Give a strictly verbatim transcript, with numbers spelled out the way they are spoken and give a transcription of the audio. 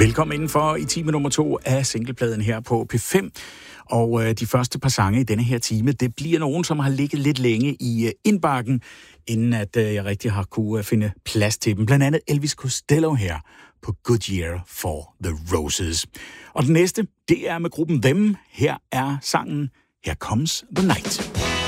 Velkommen indenfor i time nummer to af singlepladen her på P fem. Og øh, de første par sange i denne her time, det bliver nogen, som har ligget lidt længe i øh, indbakken, inden at øh, jeg rigtig har kunne øh, finde plads til dem. Blandt andet Elvis Costello her på Good Year for the Roses. Og den næste, det er med gruppen Them. Her er sangen Here Comes the Night.